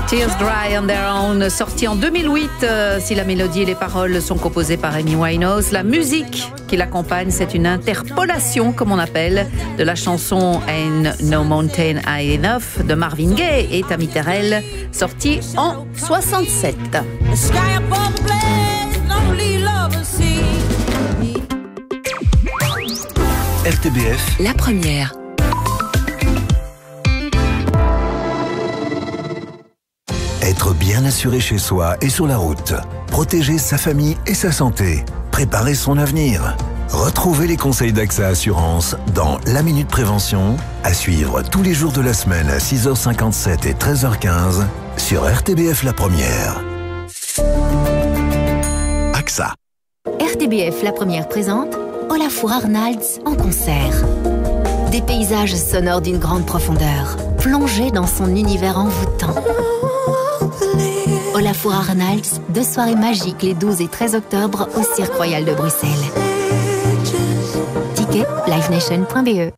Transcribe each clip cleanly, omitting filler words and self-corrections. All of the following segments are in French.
Tears Dry on Their Own, sorti en 2008. Si la mélodie et les paroles sont composées par Amy Winehouse, la musique qui l'accompagne, c'est une interpolation, comme on appelle, de la chanson Ain't No Mountain High Enough de Marvin Gaye et Tammy Terrell, sortie en 67. RTBF, la première. Être bien assuré chez soi et sur la route. Protéger sa famille et sa santé. Préparer son avenir. Retrouvez les conseils d'AXA Assurance dans La Minute Prévention, à suivre tous les jours de la semaine à 6h57 et 13h15 sur RTBF La Première. AXA. RTBF La Première présente Olafur Arnalds en concert. Des paysages sonores d'une grande profondeur, plongés dans son univers envoûtant. Olafur Arnalds, 2 soirées magiques les 12 et 13 octobre au Cirque Royal de Bruxelles. Ticket livenation.be.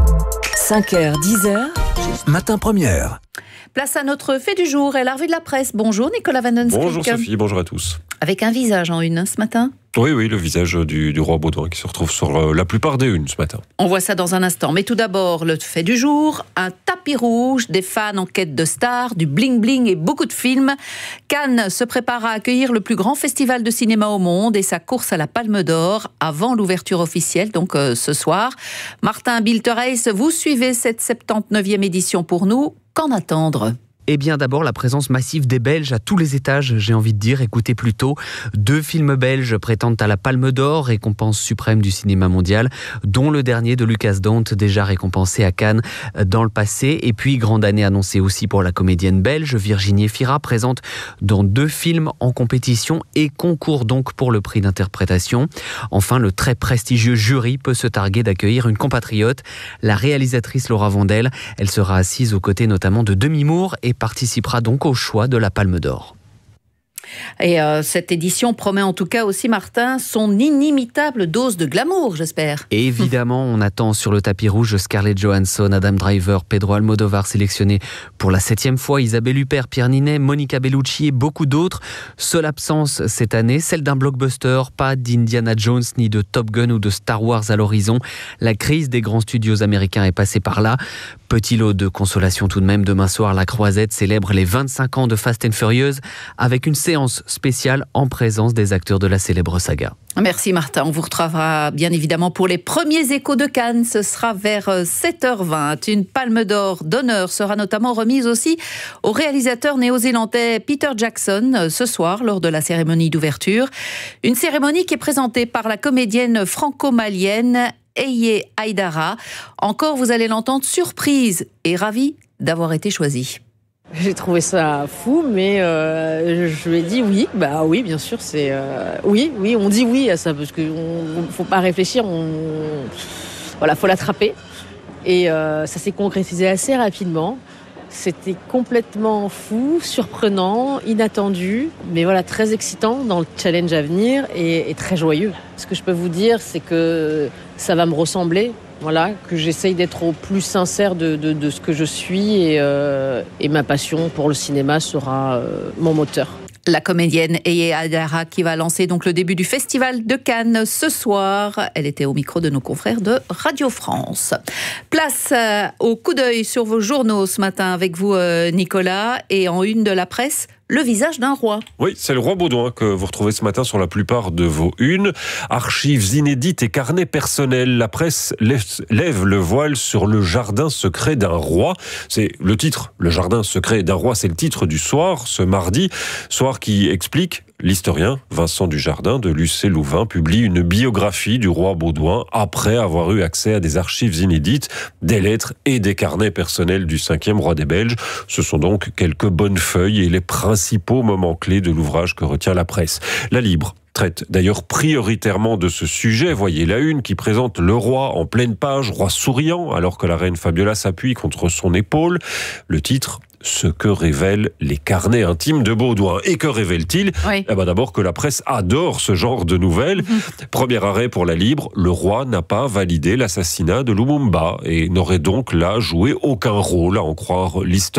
5h, 10h. Matin Première. Place à notre fait du jour et la revue de la presse. Bonjour Nicolas Van Den Streek. Bonjour Sophie, bonjour à tous. Avec un visage en une ce matin. Oui, le visage du roi Baudouin qui se retrouve sur la plupart des unes ce matin. On voit ça dans un instant. Mais tout d'abord, le fait du jour, un tapis rouge, des fans en quête de stars, du bling-bling et beaucoup de films. Cannes se prépare à accueillir le plus grand festival de cinéma au monde et sa course à la Palme d'Or avant l'ouverture officielle, donc ce soir. Martin Biltereis, vous suivez cette 79e édition pour nous. Qu'en attendre ? Eh bien d'abord la présence massive des Belges à tous les étages, j'ai envie de dire, écoutez plutôt. 2 films belges prétendent à la Palme d'Or, récompense suprême du cinéma mondial, dont le dernier de Lucas Dont, déjà récompensé à Cannes dans le passé. Et puis grande année annoncée aussi pour la comédienne belge Virginie Efira, présente dans 2 films en compétition et concourt donc pour le prix d'interprétation. Enfin, le très prestigieux jury peut se targuer d'accueillir une compatriote, la réalisatrice Laura Vandel. Elle sera assise aux côtés notamment de Demi Moore et participera donc au choix de la Palme d'Or. Et cette édition promet en tout cas aussi, Martin, son inimitable dose de glamour, j'espère. Évidemment, on attend sur le tapis rouge Scarlett Johansson, Adam Driver, Pedro Almodovar sélectionnés pour la 7e fois, Isabelle Huppert, Pierre Ninet, Monica Bellucci et beaucoup d'autres. Seule absence cette année, celle d'un blockbuster, pas d'Indiana Jones ni de Top Gun ou de Star Wars à l'horizon. La crise des grands studios américains est passée par là. Petit lot de consolation tout de même, demain soir, la Croisette célèbre les 25 ans de Fast and Furious avec une séance spéciale en présence des acteurs de la célèbre saga. Merci Martin, on vous retrouvera bien évidemment pour les premiers échos de Cannes, ce sera vers 7h20. Une palme d'or d'honneur sera notamment remise aussi au réalisateur néo-zélandais Peter Jackson ce soir lors de la cérémonie d'ouverture. Une cérémonie qui est présentée par la comédienne franco-malienne Eye Aïdara. Encore, vous allez l'entendre, surprise et ravie d'avoir été choisie. J'ai trouvé ça fou, mais je lui ai dit oui. Bah oui, bien sûr, c'est oui, on dit oui à ça parce que faut pas réfléchir, faut l'attraper. Et ça s'est concrétisé assez rapidement. C'était complètement fou, surprenant, inattendu, mais voilà, très excitant dans le challenge à venir et très joyeux. Ce que je peux vous dire, c'est que ça va me ressembler. Voilà, que j'essaye d'être au plus sincère de ce que je suis et ma passion pour le cinéma sera mon moteur. La comédienne Eye Aïdara qui va lancer donc le début du Festival de Cannes ce soir. Elle était au micro de nos confrères de Radio France. Place au coup d'œil sur vos journaux ce matin avec vous Nicolas, et en une de la presse, le visage d'un roi. Oui, c'est le roi Baudouin que vous retrouvez ce matin sur la plupart de vos unes. Archives inédites et carnets personnels. La presse lève le voile sur le jardin secret d'un roi. C'est le titre, le jardin secret d'un roi, c'est le titre du soir, ce mardi. Soir qui explique, l'historien Vincent Dujardin de Lucé-Louvain publie une biographie du roi Baudouin après avoir eu accès à des archives inédites, des lettres et des carnets personnels du 5e roi des Belges. Ce sont donc quelques bonnes feuilles et les principaux moments clés de l'ouvrage que retient la presse. La Libre traite d'ailleurs prioritairement de ce sujet. Voyez la une qui présente le roi en pleine page, roi souriant, alors que la reine Fabiola s'appuie contre son épaule. Le titre, ce que révèlent les carnets intimes de Baudouin. Et que révèle-t-il ? D'abord que la presse adore ce genre de nouvelles. Premier arrêt pour la Libre, le roi n'a pas validé l'assassinat de Lumumba et n'aurait donc là joué aucun rôle, à en croire l'historien.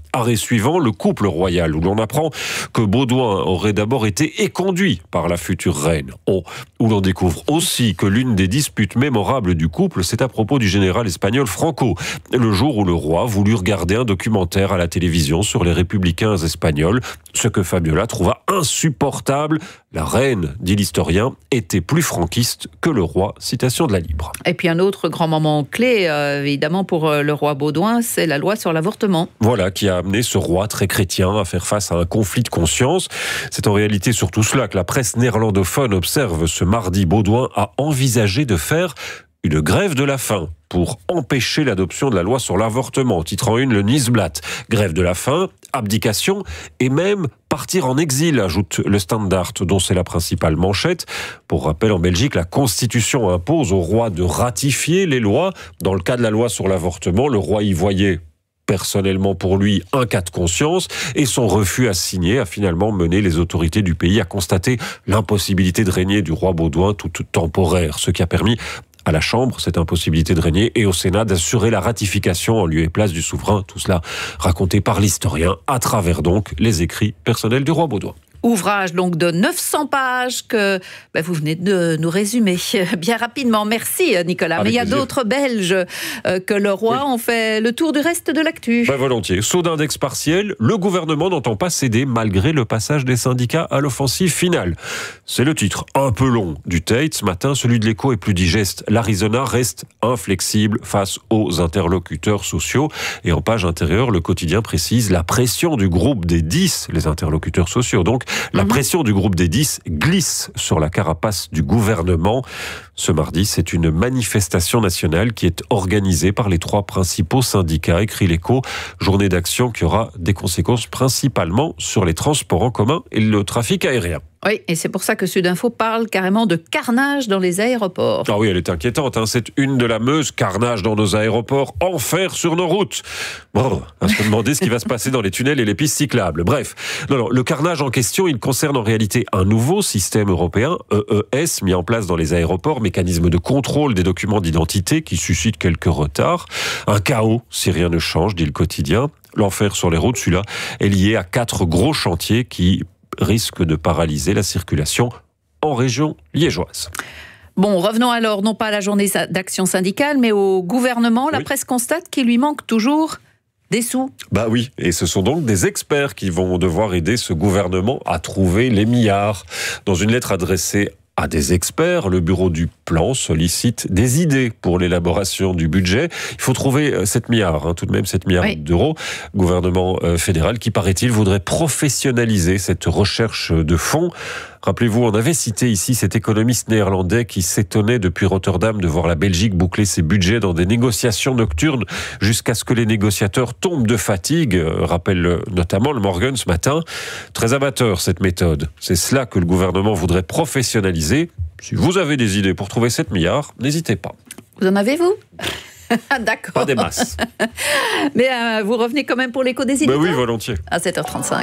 Arrêt suivant, le couple royal, où l'on apprend que Baudouin aurait d'abord été éconduit par la future reine. Où l'on découvre aussi que l'une des disputes mémorables du couple, c'est à propos du général espagnol Franco, le jour où le roi voulut regarder un documentaire à la télévision sur les républicains espagnols, ce que Fabiola trouva insupportable. La reine, dit l'historien, était plus franquiste que le roi. Citation de la Libre. Et puis un autre grand moment clé, évidemment, pour le roi Baudouin, c'est la loi sur l'avortement. Voilà, qui a amené ce roi très chrétien à faire face à un conflit de conscience. C'est en réalité surtout cela que la presse néerlandophone observe ce mardi. Baudouin a envisagé de faire une grève de la faim pour empêcher l'adoption de la loi sur l'avortement, titrant une le Nieuwsblad. Grève de la faim, abdication et même partir en exil, ajoute le Standard, dont c'est la principale manchette. Pour rappel, en Belgique, la Constitution impose au roi de ratifier les lois. Dans le cas de la loi sur l'avortement, le roi y voyait personnellement pour lui un cas de conscience, et son refus à signer a finalement mené les autorités du pays à constater l'impossibilité de régner du roi Baudouin, toute temporaire, ce qui a permis à la Chambre, cette impossibilité de régner, et au Sénat d'assurer la ratification en lieu et place du souverain. Tout cela raconté par l'historien à travers donc les écrits personnels du roi Baudouin. Ouvrage donc de 900 pages que vous venez de nous résumer bien rapidement. Merci Nicolas. Mais il y a d'autres Belges que le roi ont fait le tour du reste de l'actu. Volontiers. Saut d'index partiel, le gouvernement n'entend pas céder malgré le passage des syndicats à l'offensive finale. C'est le titre un peu long du Tate. Ce matin, celui de l'Écho est plus digeste. L'Arizona reste inflexible face aux interlocuteurs sociaux. Et en page intérieure, le quotidien précise la pression du groupe des 10, les interlocuteurs sociaux. Donc, la pression du groupe des 10 glisse sur la carapace du gouvernement. Ce mardi, c'est une manifestation nationale qui est organisée par les 3 principaux syndicats, écrit l'Écho. Journée d'action qui aura des conséquences principalement sur les transports en commun et le trafic aérien. Oui, et c'est pour ça que Sudinfo parle carrément de carnage dans les aéroports. Ah oui, elle est inquiétante. Cette une de la Meuse, carnage dans nos aéroports, enfer sur nos routes. Bon, à se demander ce qui va se passer dans les tunnels et les pistes cyclables. Bref, le carnage en question, il concerne en réalité un nouveau système européen, EES, mis en place dans les aéroports, mécanisme de contrôle des documents d'identité qui suscite quelques retards. Un chaos, si rien ne change, dit le quotidien. L'enfer sur les routes, celui-là, est lié à 4 gros chantiers qui risque de paralyser la circulation en région liégeoise. Bon, revenons alors non pas à la journée d'action syndicale, mais au gouvernement. La presse constate qu'il lui manque toujours des sous. Oui, et ce sont donc des experts qui vont devoir aider ce gouvernement à trouver les milliards. Dans une lettre adressée à des experts, le bureau du plan sollicite des idées pour l'élaboration du budget. Il faut trouver 7 milliards, tout de même 7 milliards d'euros. Gouvernement fédéral qui, paraît-il, voudrait professionnaliser cette recherche de fonds. Rappelez-vous, on avait cité ici cet économiste néerlandais qui s'étonnait depuis Rotterdam de voir la Belgique boucler ses budgets dans des négociations nocturnes jusqu'à ce que les négociateurs tombent de fatigue, rappelle notamment le Morgen ce matin. Très amateur cette méthode. C'est cela que le gouvernement voudrait professionnaliser. Si vous avez des idées pour trouver 7 milliards, n'hésitez pas. Vous en avez, vous ? D'accord. Pas des masses. Mais vous revenez quand même pour l'écho des idées. Oui, volontiers. À 7h35.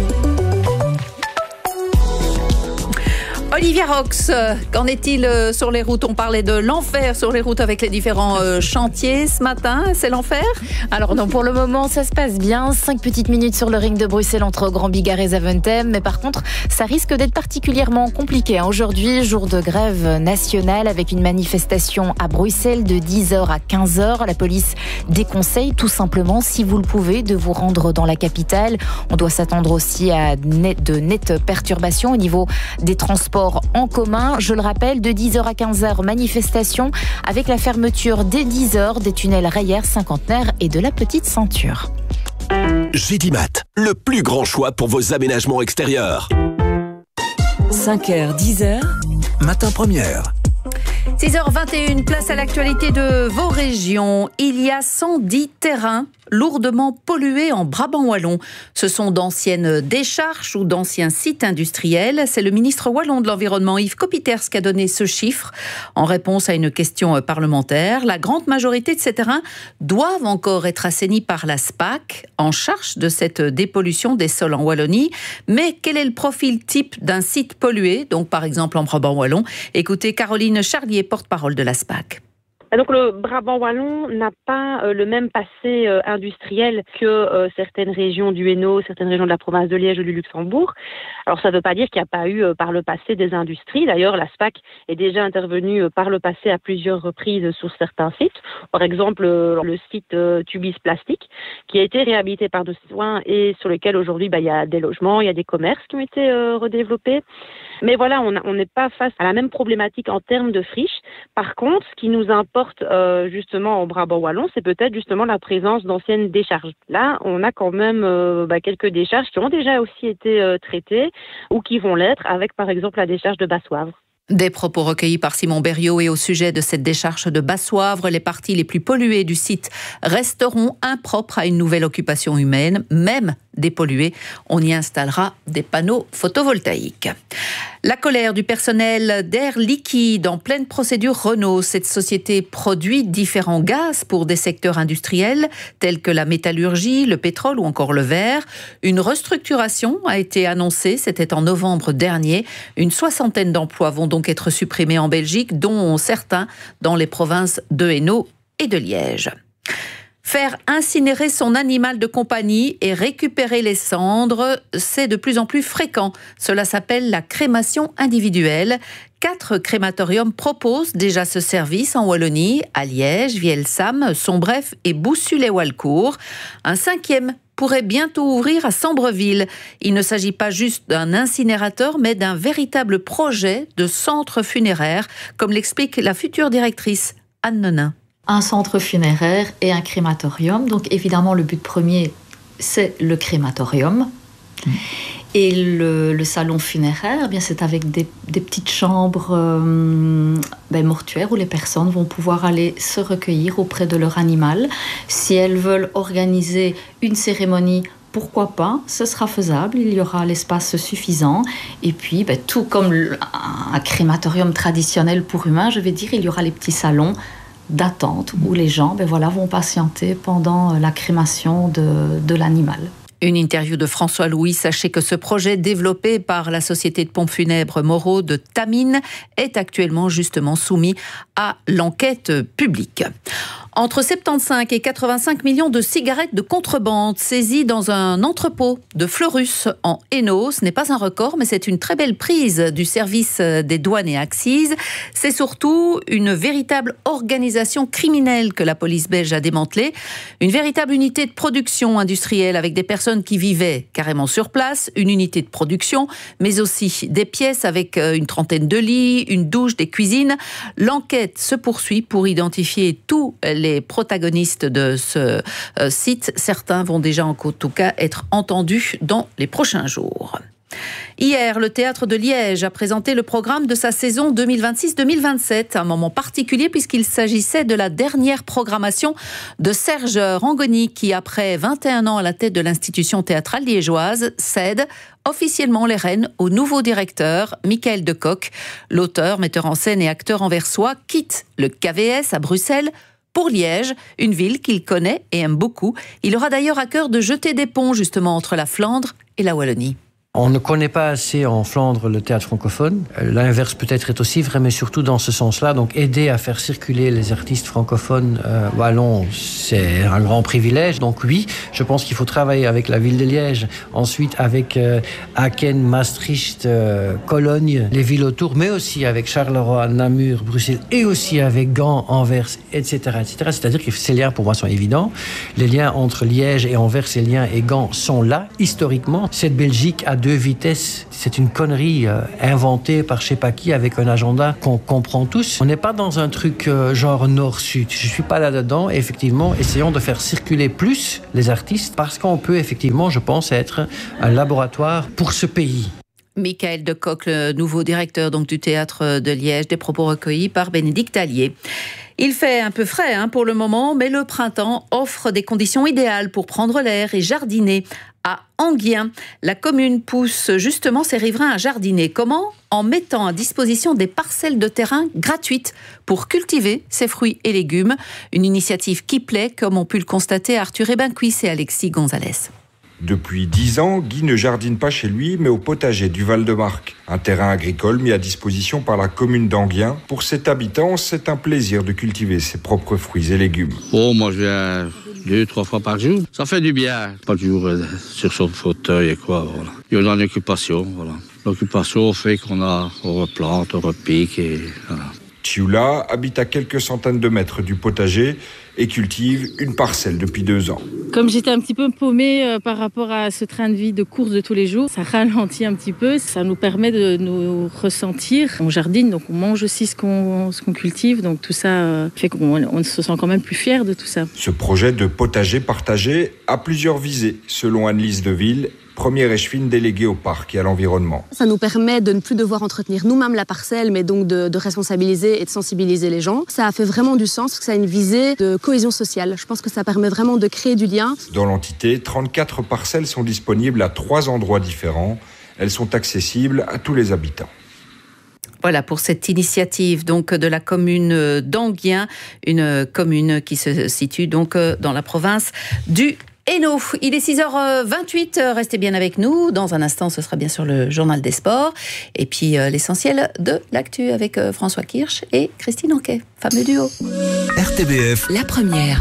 Olivia Rox, qu'en est-il sur les routes? On parlait de l'enfer sur les routes avec les différents chantiers ce matin. C'est l'enfer? Alors non, pour le moment, ça se passe bien. 5 petites minutes sur le ring de Bruxelles entre Grand Bigard et Zaventem. Mais par contre, ça risque d'être particulièrement compliqué. Aujourd'hui, jour de grève nationale avec une manifestation à Bruxelles de 10h à 15h. La police déconseille tout simplement, si vous le pouvez, de vous rendre dans la capitale. On doit s'attendre aussi à de nettes perturbations au niveau des transports en commun. Je le rappelle, de 10h à 15h, manifestation avec la fermeture dès 10h des tunnels Rayer, Cinquantenaire et de la Petite Ceinture. Gédimat, le plus grand choix pour vos aménagements extérieurs. 5h, 10h. Matin première. 6h21, place à l'actualité de vos régions. Il y a 110 terrains lourdement pollués en Brabant wallon. Ce sont d'anciennes décharges ou d'anciens sites industriels. C'est le ministre wallon de l'Environnement, Yves Copiters, qui a donné ce chiffre en réponse à une question parlementaire. La grande majorité de ces terrains doivent encore être assainis par la SPAC, en charge de cette dépollution des sols en Wallonie. Mais quel est le profil type d'un site pollué, donc par exemple en Brabant wallon? Écoutez Caroline Charlier, porte-parole de la SPAC. Donc le Brabant wallon n'a pas le même passé industriel que certaines régions du Hainaut, certaines régions de la province de Liège ou du Luxembourg. Alors ça ne veut pas dire qu'il n'y a pas eu par le passé des industries. D'ailleurs, la SPAC est déjà intervenue par le passé à plusieurs reprises sur certains sites. Par exemple, le site Tubis Plastique, qui a été réhabilité par nos citoyens et sur lequel aujourd'hui il y a des logements, il y a des commerces qui ont été redéveloppés. Mais voilà, on n'est pas face à la même problématique en termes de friches. Par contre, ce qui nous importe justement au Brabant wallon, c'est peut-être justement la présence d'anciennes décharges. Là, on a quand même quelques décharges qui ont déjà aussi été traitées ou qui vont l'être avec par exemple la décharge de Bassoivre. Des propos recueillis par Simon Berriot et au sujet de cette décharge de Bassoivre, les parties les plus polluées du site resteront impropres à une nouvelle occupation humaine, même dépolluées. On y installera des panneaux photovoltaïques. La colère du personnel d'Air Liquide en pleine procédure Renault. Cette société produit différents gaz pour des secteurs industriels tels que la métallurgie, le pétrole ou encore le verre. Une restructuration a été annoncée, c'était en novembre dernier. Une 60aine d'emplois vont donc être supprimés en Belgique, dont certains dans les provinces de Hainaut et de Liège. Faire incinérer son animal de compagnie et récupérer les cendres, c'est de plus en plus fréquent. Cela s'appelle la crémation individuelle. 4 crématoriums proposent déjà ce service en Wallonie, à Liège, Vielsam, Sombref et Boussu-les-Walcourt. Un 5e pourrait bientôt ouvrir à Sambreville. Il ne s'agit pas juste d'un incinérateur, mais d'un véritable projet de centre funéraire, comme l'explique la future directrice Anne Nonin. Un centre funéraire et un crématorium. Donc évidemment, le but premier, c'est le crématorium. Et le salon funéraire, eh bien, c'est avec des petites chambres mortuaires où les personnes vont pouvoir aller se recueillir auprès de leur animal. Si elles veulent organiser une cérémonie, pourquoi pas, ce sera faisable, il y aura l'espace suffisant. Et puis, tout comme un crématorium traditionnel pour humains, je vais dire, il y aura les petits salons d'attente où les gens vont patienter pendant la crémation de l'animal. Une interview de François Louis. Sachez que ce projet développé par la société de pompes funèbres Moreau de Tamines est actuellement justement soumis à l'enquête publique. Entre 75 et 85 millions de cigarettes de contrebande saisies dans un entrepôt de Fleurus en Hainaut. Ce n'est pas un record, mais c'est une très belle prise du service des douanes et accises. C'est surtout une véritable organisation criminelle que la police belge a démantelée. Une véritable unité de production industrielle avec des personnes qui vivaient carrément sur place, une unité de production, mais aussi des pièces avec une trentaine de lits, une douche, des cuisines. L'enquête se poursuit pour identifier tous les protagonistes de ce site. Certains vont déjà en tout cas être entendus dans les prochains jours. Hier, le Théâtre de Liège a présenté le programme de sa saison 2026-2027, un moment particulier puisqu'il s'agissait de la dernière programmation de Serge Rangoni qui, après 21 ans à la tête de l'institution théâtrale liégeoise, cède officiellement les rênes au nouveau directeur, Michael de Kock. L'auteur, metteur en scène et acteur anversois quitte le KVS à Bruxelles pour Liège, une ville qu'il connaît et aime beaucoup. Il aura d'ailleurs à cœur de jeter des ponts justement entre la Flandre et la Wallonie. On ne connaît pas assez en Flandre le théâtre francophone. L'inverse peut-être est aussi vrai, mais surtout dans ce sens-là. Donc aider à faire circuler les artistes francophones wallons, c'est un grand privilège. Donc oui, je pense qu'il faut travailler avec la ville de Liège, ensuite avec Aken, Maastricht, Cologne, les villes autour, mais aussi avec Charleroi, Namur, Bruxelles, et aussi avec Gand, Anvers, etc., etc. C'est-à-dire que ces liens pour moi sont évidents. Les liens entre Liège et Anvers, ces liens et Gand sont là, historiquement. Cette Belgique a 2 vitesses, c'est une connerie inventée par je sais pas qui avec un agenda qu'on comprend tous. On n'est pas dans un truc genre nord-sud. Je suis pas là-dedans. Et effectivement, essayons de faire circuler plus les artistes parce qu'on peut effectivement, je pense, être un laboratoire pour ce pays. Michael de Kock, le nouveau directeur donc, du Théâtre de Liège, des propos recueillis par Bénédicte Allier. Il fait un peu frais pour le moment, mais le printemps offre des conditions idéales pour prendre l'air et jardiner. À Enghien, la commune pousse justement ses riverains à jardiner. Comment ? En mettant à disposition des parcelles de terrain gratuites pour cultiver ses fruits et légumes. Une initiative qui plaît, comme ont pu le constater Arthur Ebencuis et Alexis Gonzalez. Depuis 10 ans, Guy ne jardine pas chez lui, mais au potager du Val-de-Marque. Un terrain agricole mis à disposition par la commune d'Anguien. Pour cet habitant, c'est un plaisir de cultiver ses propres fruits et légumes. Moi je viens 2-3 fois par jour. Ça fait du bien. Pas toujours sur son fauteuil et quoi. Voilà. Il y a une occupation. Voilà. L'occupation fait on replante, on repique et voilà. Chiula habite à quelques centaines de mètres du potager et cultive une parcelle depuis 2 ans. Comme j'étais un petit peu paumée par rapport à ce train de vie de course de tous les jours, ça ralentit un petit peu, ça nous permet de nous ressentir. On jardine, donc on mange aussi ce qu'on cultive, donc tout ça fait qu'on se sent quand même plus fier de tout ça. Ce projet de potager partagé a plusieurs visées, selon Anne-Lise Deville, première échevine déléguée au parc et à l'environnement. Ça nous permet de ne plus devoir entretenir nous-mêmes la parcelle, mais donc de responsabiliser et de sensibiliser les gens. Ça a fait vraiment du sens, parce que ça a une visée de cohésion sociale. Je pense que ça permet vraiment de créer du lien. Dans l'entité, 34 parcelles sont disponibles à 3 endroits différents. Elles sont accessibles à tous les habitants. Voilà pour cette initiative donc de la commune d'Anguien, une commune qui se situe donc dans la province du Hainaut. Il est 6h28, restez bien avec nous. Dans un instant, ce sera bien sûr le journal des sports. Et puis l'essentiel de l'actu avec François Kirsch et Christine Anquet. Fameux duo. RTBF. La première.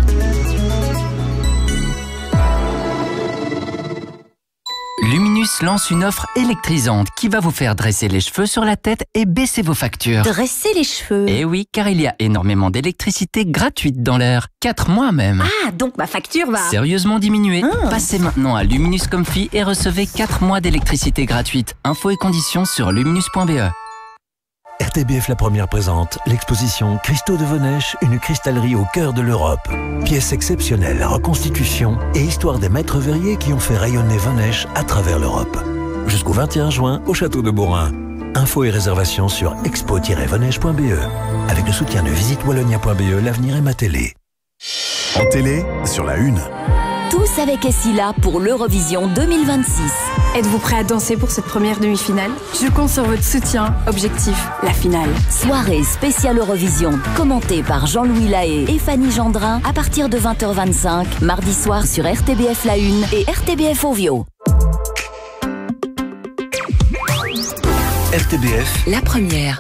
Luminus lance une offre électrisante qui va vous faire dresser les cheveux sur la tête et baisser vos factures. Dresser les cheveux? Eh oui, car il y a énormément d'électricité gratuite dans l'air. 4 mois même. Ah, donc ma facture va sérieusement diminuer. Passez maintenant à Luminus Comfy et recevez 4 mois d'électricité gratuite. Infos et conditions sur luminus.be. RTBF La Première présente l'exposition Christo de Vonèche, une cristallerie au cœur de l'Europe. Pièces exceptionnelles, reconstitutions et histoire des maîtres verriers qui ont fait rayonner Vonèche à travers l'Europe. Jusqu'au 21 juin au château de Beaurain. Infos et réservations sur expo-vonèche.be. Avec le soutien de visitewallonia.be, l'avenir est ma télé. En télé, sur la une. Tous avec Essila pour l'Eurovision 2026. Êtes-vous prêt à danser pour cette première demi-finale? Je compte sur votre soutien. Objectif, la finale. Soirée spéciale Eurovision, commentée par Jean-Louis Lahaye et Fanny Gendrin à partir de 20h25, mardi soir sur RTBF La Une et RTBF Ovio. RTBF. La première.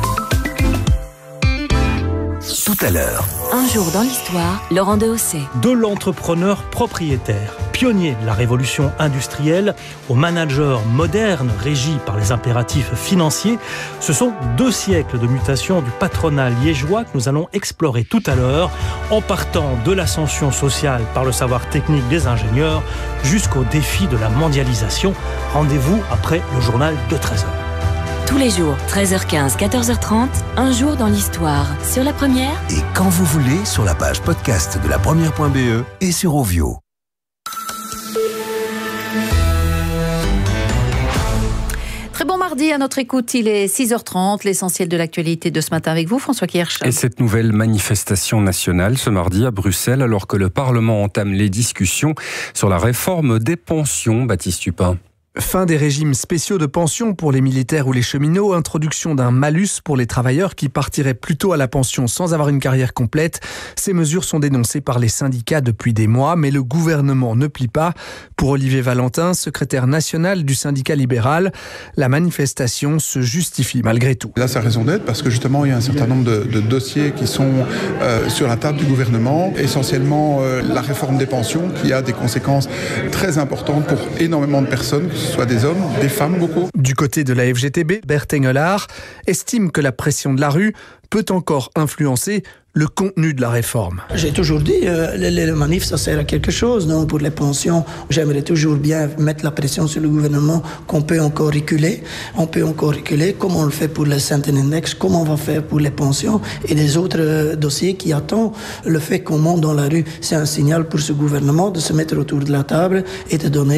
Tout à l'heure. Un jour dans l'histoire, Laurent Dehaussé. De l'entrepreneur propriétaire, pionnier de la révolution industrielle, au manager moderne régi par les impératifs financiers, ce sont 2 siècles de mutation du patronat liégeois que nous allons explorer tout à l'heure, en partant de l'ascension sociale par le savoir technique des ingénieurs jusqu'au défi de la mondialisation. Rendez-vous après le journal de 13h. Tous les jours, 13h15, 14h30, un jour dans l'histoire, sur La Première. Et quand vous voulez, sur la page podcast de lapremière.be et sur Ovio. Très bon mardi à notre écoute, il est 6h30, l'essentiel de l'actualité de ce matin avec vous, François Kirsch. Et cette nouvelle manifestation nationale ce mardi à Bruxelles, alors que le Parlement entame les discussions sur la réforme des pensions, Baptiste Tupin. Fin des régimes spéciaux de pension pour les militaires ou les cheminots, introduction d'un malus pour les travailleurs qui partiraient plutôt à la pension sans avoir une carrière complète. Ces mesures sont dénoncées par les syndicats depuis des mois, mais le gouvernement ne plie pas. Pour Olivier Valentin, secrétaire national du syndicat libéral, la manifestation se justifie malgré tout. Là, ça a raison d'être parce que justement, il y a un certain nombre de dossiers qui sont sur la table du gouvernement. Essentiellement, la réforme des pensions qui a des conséquences très importantes pour énormément de personnes, soit des hommes, des femmes beaucoup. Du côté de la FGTB, Bert Engelhard estime que la pression de la rue peut encore influencer le contenu de la réforme. J'ai toujours dit, les manifs, ça sert à quelque chose. Donc pour les pensions, j'aimerais toujours bien mettre la pression sur le gouvernement qu'on peut encore reculer. On peut encore reculer, comme on le fait pour le Centene Index, comme on va faire pour les pensions et des autres dossiers qui attendent. Le fait qu'on monte dans la rue, c'est un signal pour ce gouvernement de se mettre autour de la table et de donner